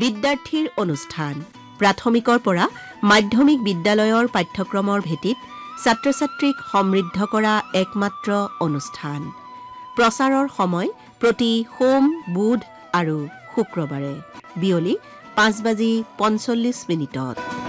বিদ্যাৰ্থীৰ অনুষ্ঠান প্ৰাথমিকৰ পৰা মাধ্যমিক বিদ্যালয়ৰ পাঠ্যক্ৰমৰ ভিত্তিত ছাত্ৰ-ছাত্ৰীক সমৃদ্ধ কৰা একমাত্ৰ অনুষ্ঠান প্ৰচাৰৰ সময় প্ৰতি সোম বুধ আৰু শুক্ৰবাৰে বিয়লি 5:45 মিনিটত